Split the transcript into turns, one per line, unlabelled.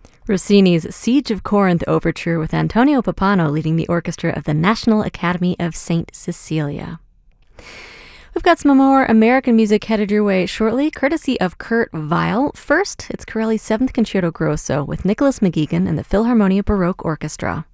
Rossini's Siege of Corinth Overture with Antonio Pappano leading the orchestra of the National Academy of St. Cecilia. We've got some more American music headed your way shortly, courtesy of Kurt Weill. First, it's Corelli's 7th Concerto Grosso with Nicholas McGuigan and the Philharmonia Baroque Orchestra.